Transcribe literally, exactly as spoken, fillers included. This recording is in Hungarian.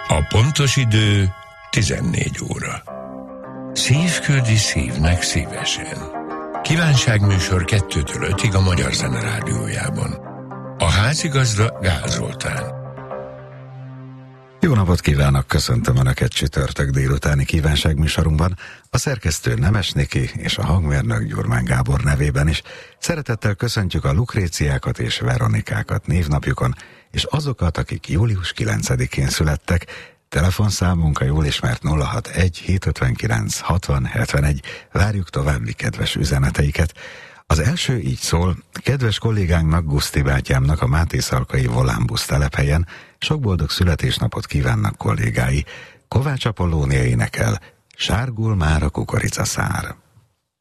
A pontos idő tizennégy óra. Szívküldi szívnek szívesen. Kívánságműsor kettőtől ötig a Magyar Zene Rádiójában. A házigazda Gál Zoltán. Jó napot kívánok, köszöntöm Önöket csütörtök délutáni kívánságműsorunkban, a szerkesztő Nemes Niki és a hangmérnök Gyurmán Gábor nevében is. Szeretettel köszöntjük a Lukréciákat és Veronikákat névnapjukon, és azokat, akik július kilencedikén születtek. Telefonszámunk a jól ismert nulla hatvanegy hétszázötvenkilenc hatvan hetvenegy. Várjuk további kedves üzeneteiket. Az első így szól: kedves kollégánknak, Guszti bátyámnak a Mátészalkai Volánbusz telephelyen sok boldog születésnapot kívánnak kollégái. Kovács Apollónia énekel, sárgul már a kukoricaszár.